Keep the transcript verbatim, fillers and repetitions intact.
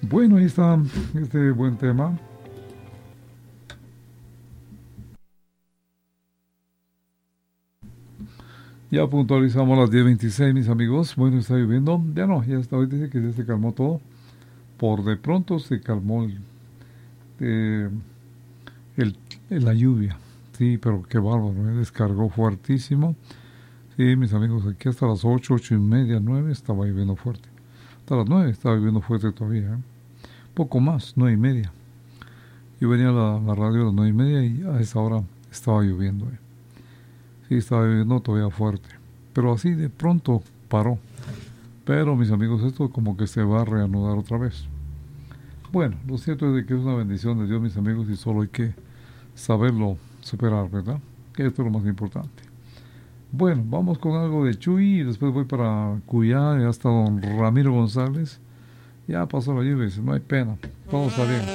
Bueno, ahí está este buen tema. Ya puntualizamos las diez veintiséis, mis amigos. Bueno, está lloviendo. Ya no, ya está. Hoy dice que ya se calmó todo. Por de pronto se calmó el, eh, el- la lluvia. Sí, pero qué bárbaro, ¿eh? Descargó fuertísimo. Sí, mis amigos, aquí hasta las ocho, ocho y media, nueve estaba lloviendo fuerte. Hasta las nueve estaba lloviendo fuerte todavía, ¿eh? Poco más, nueve y media. Yo venía a la, la radio a las nueve y media y a esa hora estaba lloviendo, ¿eh? Sí, estaba lloviendo todavía fuerte. Pero así de pronto paró. Pero mis amigos, esto como que se va a reanudar otra vez. Bueno, lo cierto es de que es una bendición de Dios, mis amigos, y solo hay que saberlo superar, ¿verdad? Que esto es lo más importante. Bueno, vamos con algo de Chuy y después voy para Cuyá, ya está don Ramiro González. Ya pasó la lluvia, dice, no hay pena, todo está bien.